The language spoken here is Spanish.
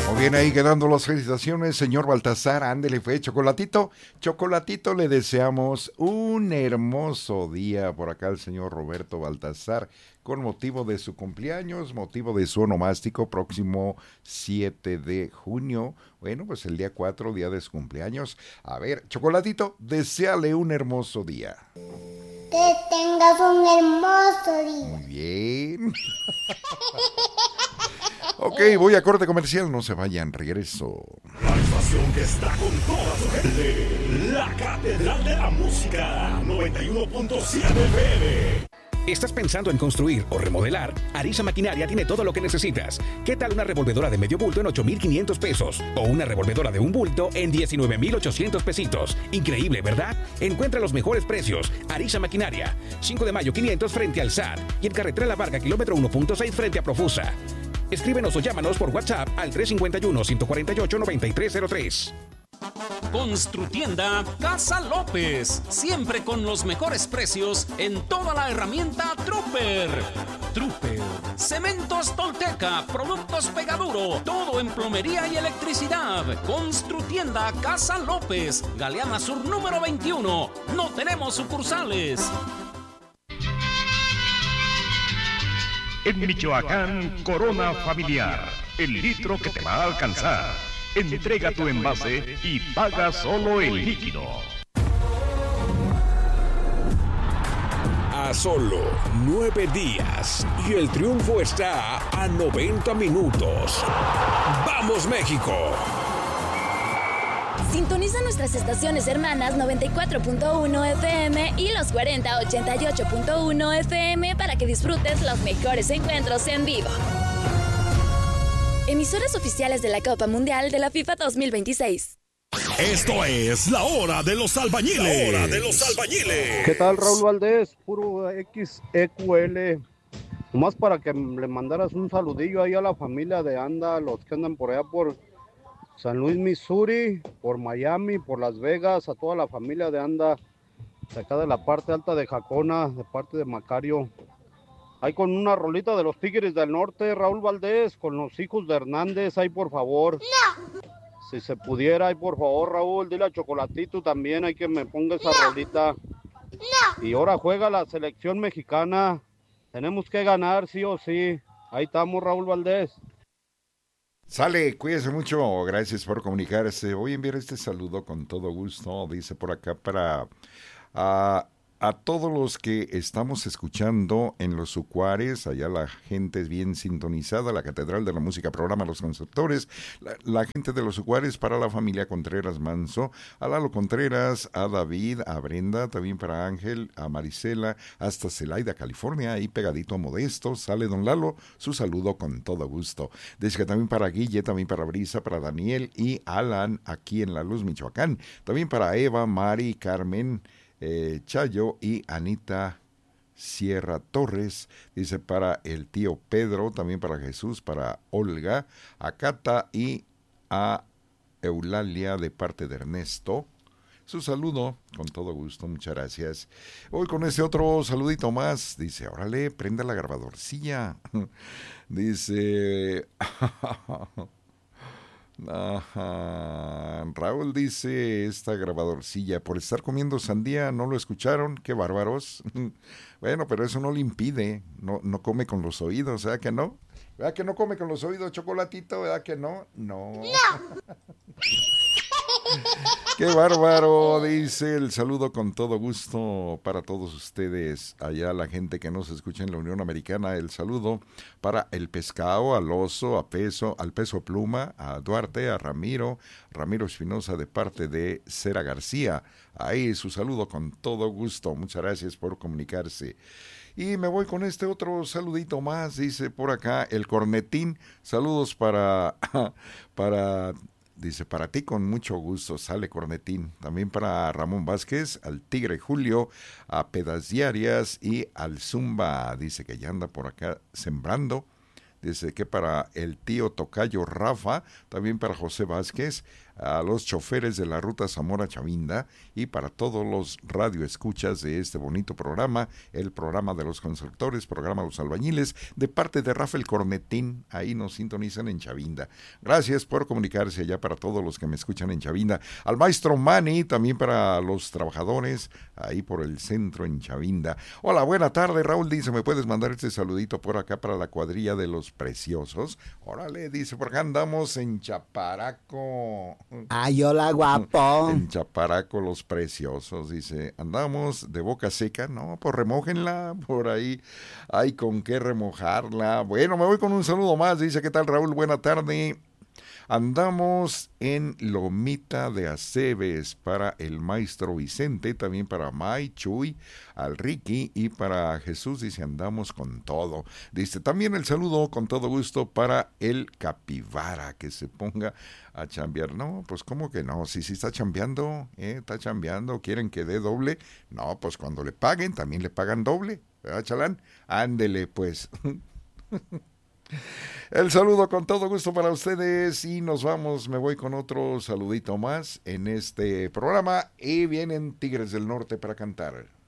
Muy bien, ahí quedando las felicitaciones, señor Baltasar, ándele, fue Chocolatito. Chocolatito, le deseamos un hermoso día por acá al señor Roberto Baltasar, con motivo de su cumpleaños, motivo de su onomástico, próximo 7 de junio. Bueno, pues el día 4, día de su cumpleaños. A ver, Chocolatito, deséale un hermoso día. Que tengas un hermoso día. Muy bien. Ok, voy a corte comercial, no se vayan, regreso. La estación que está con toda su gente, la Catedral de la Música, 91.7 FM. ¿Estás pensando en construir o remodelar? Arisa Maquinaria tiene todo lo que necesitas. ¿Qué tal una revolvedora de medio bulto en 8,500 pesos? O una revolvedora de un bulto en 19,800 pesitos. Increíble, ¿verdad? Encuentra los mejores precios. Arisa Maquinaria. 5 de mayo 500 frente al SAT. Y en carretera La Varga, kilómetro 1.6 frente a Profusa. Escríbenos o llámanos por WhatsApp al 351-148-9303. Construtienda Casa López, siempre con los mejores precios en toda la herramienta Trooper. Trooper, Cementos Tolteca, productos Pegaduro, todo en plomería y electricidad. Construtienda Casa López, Galeana Sur número 21. No tenemos sucursales. En Michoacán, Corona Familiar, el litro que te va a alcanzar. Entrega tu envase y paga solo el líquido. A solo 9 días y el triunfo está a 90 minutos. ¡Vamos, México! Sintoniza nuestras estaciones hermanas 94.1 FM y los 4088.1 FM para que disfrutes los mejores encuentros en vivo. Emisoras oficiales de la Copa Mundial de la FIFA 2026. Esto es la hora de los albañiles. La hora de los albañiles. ¿Qué tal, Raúl Valdés? Puro XEQL. Nomás para que le mandaras un saludillo ahí a la familia de Anda, los que andan por allá por San Luis, Missouri, por Miami, por Las Vegas, a toda la familia de Anda, de acá de la parte alta de Jacona, de parte de Macario. Ahí con una rolita de los Tigres del Norte, Raúl Valdés, con los hijos de Hernández, ahí por favor. No. Si se pudiera, ahí por favor, Raúl, dile a Chocolatito también, hay que me ponga esa rolita. No. Y ahora juega la selección mexicana, tenemos que ganar sí o sí. Ahí estamos, Raúl Valdés. Sale, cuídese mucho, gracias por comunicarse. Voy a enviar este saludo con todo gusto, dice por acá, para a todos los que estamos escuchando en los Ucuares, allá la gente es bien sintonizada, la Catedral de la Música programa Los Conceptores, la gente de los Ucuares, para la familia Contreras Manso, a Lalo Contreras, a David, a Brenda, también para Ángel, a Marisela, hasta Celaya, California, ahí pegadito a Modesto, sale don Lalo, su saludo con todo gusto. Dice que también para Guille, también para Brisa, para Daniel y Alan, aquí en La Luz, Michoacán, también para Eva, Mari, Carmen, Chayo y Anita Sierra Torres, dice para el tío Pedro, también para Jesús, para Olga, a Cata y a Eulalia de parte de Ernesto. Su saludo, con todo gusto, muchas gracias. Hoy con este otro saludito más, dice, órale, prenda la grabadorcilla. Dice... Ajá. Raúl dice, esta grabadorcilla, por estar comiendo sandía, ¿no lo escucharon? ¡Qué bárbaros! Bueno, pero eso no le impide, no come con los oídos, ¿verdad que no? ¿Verdad que no come con los oídos, Chocolatito? ¿Verdad que no? No. ¡Qué bárbaro! Dice, el saludo con todo gusto para todos ustedes, allá la gente que nos escucha en la Unión Americana, el saludo para el Pescado, al Oso, al Peso Pluma, a Duarte, a Ramiro Espinosa de parte de Cera García. Ahí su saludo con todo gusto, muchas gracias por comunicarse. Y me voy con este otro saludito más, dice por acá el Cornetín, saludos dice, para ti con mucho gusto, sale Cornetín. También para Ramón Vázquez, al Tigre Julio, a Pedas Diarias y al Zumba. Dice que ya anda por acá sembrando. Dice que para el tío Tocayo Rafa, también para José Vázquez, a los choferes de la ruta Zamora-Chavinda y para todos los radioescuchas de este bonito programa, el programa de los constructores, programa de los albañiles, de parte de Rafael Cornetín, ahí nos sintonizan en Chavinda. Gracias por comunicarse allá para todos los que me escuchan en Chavinda. Al maestro Manny, también para los trabajadores, ahí por el centro en Chavinda. Hola, buena tarde, Raúl, dice, ¿me puedes mandar este saludito por acá para la cuadrilla de los preciosos? Órale, dice, por acá andamos en Chaparaco. Ay, hola, guapo. En Chaparaco, los preciosos, dice, andamos de boca seca, no, pues remójenla, por ahí hay con qué remojarla. Bueno, me voy con un saludo más, dice, ¿qué tal, Raúl? Buena tarde. Andamos en Lomita de Aceves para el maestro Vicente, también para May, Chuy, al Ricky y para Jesús, dice, andamos con todo. Dice, también el saludo con todo gusto para el Capibara, que se ponga a chambear. No, pues ¿cómo que no? Sí está chambeando, está chambeando, ¿quieren que dé doble? No, pues cuando le paguen, también le pagan doble, ¿verdad, Chalán? Ándele, pues. El saludo con todo gusto para ustedes y nos vamos, me voy con otro saludito más en este programa y vienen Tigres del Norte para cantar.